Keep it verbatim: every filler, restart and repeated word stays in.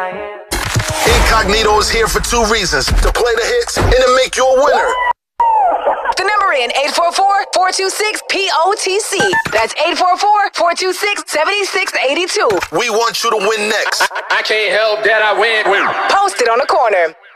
Incognito is here for two reasons: to play the hits and to make you a winner. The number in eight four four, four two six, P O T C. That's eight four four, four two six, seven six eight two. We want you to win next. I, I can't help that I win. win. Post it on the corner.